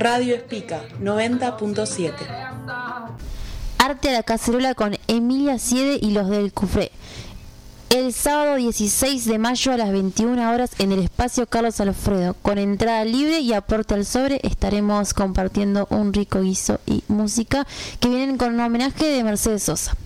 Radio Espica 90.7. Arte a la cacerola con Emilia Siede y los del Cufré. El sábado 16 de mayo a las 21 horas en el espacio Carlos Alfredo, con entrada libre y aporte al sobre, estaremos compartiendo un rico guiso y música que vienen con un homenaje de Mercedes Sosa.